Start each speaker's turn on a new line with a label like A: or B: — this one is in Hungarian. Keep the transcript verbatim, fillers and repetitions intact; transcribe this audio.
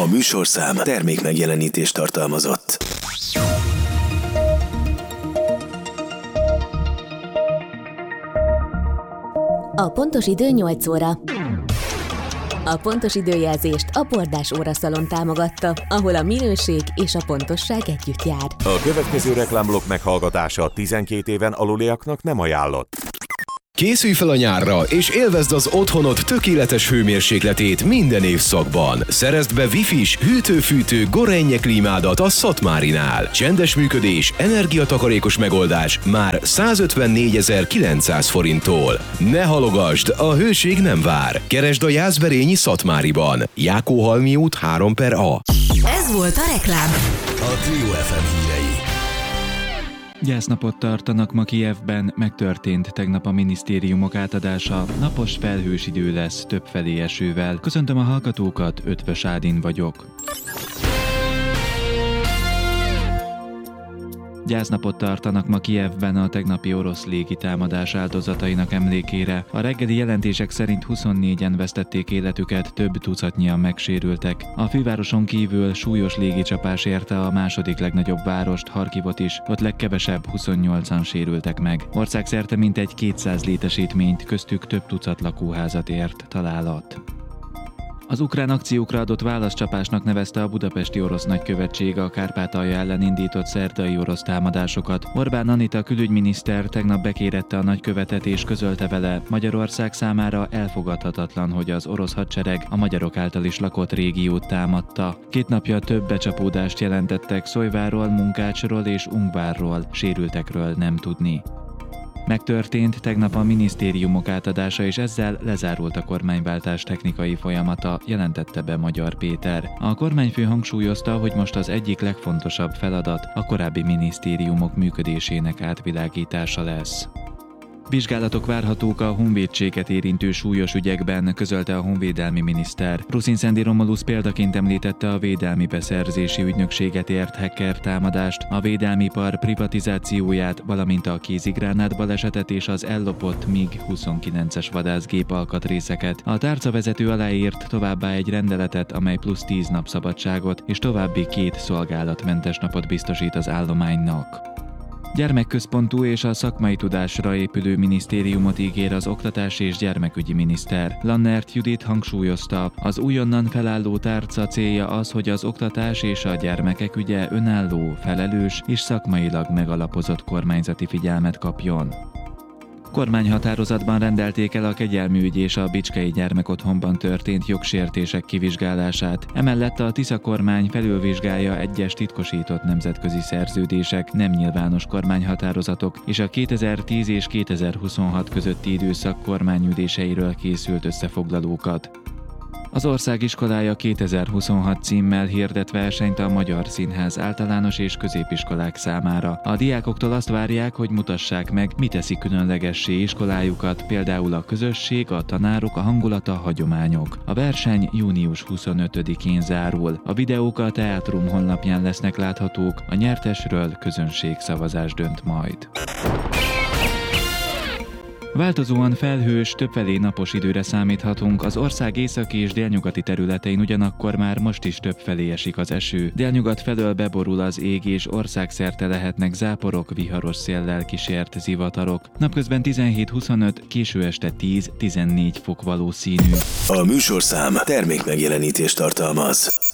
A: A műsorszám termék megjelenítést tartalmazott.
B: A pontos idő nyolc óra. A pontos időjelzést a Bordás óraszalon támogatta, ahol a minőség és a pontosság együtt jár.
C: A következő reklámblokk meghallgatása tizenkét éven aluliaknak nem ajánlott.
D: Készülj fel a nyárra, és élvezd az otthonod tökéletes hőmérsékletét minden évszakban. Szerezd be Wi-Fi-s, hűtő-fűtő Gorenje klímádat a Szatmárinál. Csendes működés, energiatakarékos megoldás már százötvennégyezer-kilencszáz forinttól. Ne halogasd, a hőség nem vár. Keresd a Jászberényi Szatmáriban. Jákóhalmi út három per A.
B: Ez volt a reklám.
A: A Trio ef em hírei.
E: Gyásznapot tartanak ma Kijevben, megtörtént tegnap a minisztériumok átadása, napos felhős idő lesz, többfelé esővel. Köszöntöm a hallgatókat, Ötvös Ádin vagyok. Gyásznapot tartanak ma Kijevben a tegnapi orosz légitámadás áldozatainak emlékére. A reggeli jelentések szerint huszonnégyen vesztették életüket, több tucatnyian megsérültek. A fővároson kívül súlyos légicsapás érte a második legnagyobb várost, Harkivot is, ott legkevesebb huszonnyolcan sérültek meg. Országszerte mintegy kétszáz létesítményt, köztük több tucat lakóházat ért találat. Az ukrán akciókra adott válaszcsapásnak nevezte a budapesti orosz nagykövetség a Kárpátalja ellen indított szerdai orosz támadásokat. Orbán Anita külügyminiszter tegnap bekérette a nagykövetet és közölte vele, Magyarország számára elfogadhatatlan, hogy az orosz hadsereg a magyarok által is lakott régiót támadta. Két napja több becsapódást jelentettek Szolyváról, Munkácsról és Ungvárról, sérültekről nem tudni. Megtörtént tegnap a minisztériumok átadása, és ezzel lezárult a kormányváltás technikai folyamata, jelentette be Magyar Péter. A kormányfő hangsúlyozta, hogy most az egyik legfontosabb feladat a korábbi minisztériumok működésének átvilágítása lesz. Vizsgálatok várhatók a honvédséget érintő súlyos ügyekben, közölte a honvédelmi miniszter. Ruszinszendi Romulusz példaként említette a védelmi beszerzési ügynökséget ért hacker támadást, a védelmipar privatizációját, valamint a kézigránát balesetet és az ellopott mig huszonkilences vadászgép alkatrészeket. A tárcavezető aláírt továbbá egy rendeletet, amely plusz tíz nap szabadságot és további két szolgálatmentes napot biztosít az állománynak. Gyermekközpontú és a szakmai tudásra épülő minisztériumot ígér az oktatási és gyermekügyi miniszter. Lannert Judit hangsúlyozta, az újonnan felálló tárca célja az, hogy az oktatás és a gyermekek ügye önálló, felelős és szakmailag megalapozott kormányzati figyelmet kapjon. Kormányhatározatban rendelték el a Kegyelműügy és a Bicskei Gyermekotthonban történt jogsértések kivizsgálását. Emellett a Tisza kormány felülvizsgálja egyes titkosított nemzetközi szerződések, nem nyilvános kormányhatározatok és a kétezer-tíz és kétezer-huszonhat közötti időszak kormányüléseiről készült összefoglalókat. Az ország iskolája kétezer-huszonhat címmel hirdet versenyt a Magyar Színház általános és középiskolák számára. A diákoktól azt várják, hogy mutassák meg, mi teszi különlegessé iskolájukat, például a közösség, a tanárok, a hangulat, a hagyományok. A verseny június huszonötödikén zárul. A videók a Teátrum honlapján lesznek láthatók, a nyertesről közönségszavazás dönt majd. Változóan felhős, többfelé napos időre számíthatunk, az ország északi és délnyugati területein ugyanakkor már most is többfelé esik az eső. Délnyugat felől beborul az ég, és országszerte lehetnek záporok, viharos széllel kísért zivatarok. Napközben tizenhét-huszonöt, késő este tíz-tizennégy fok valószínű.
A: A műsorszám termék megjelenítést tartalmaz.